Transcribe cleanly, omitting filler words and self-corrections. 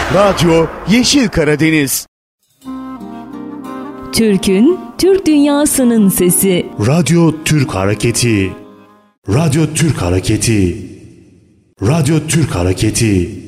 Radyo Yeşil Karadeniz. Türk'ün, Türk dünyasının sesi. Radyo Türk Hareketi. Radyo Türk Hareketi. Radyo Türk Hareketi.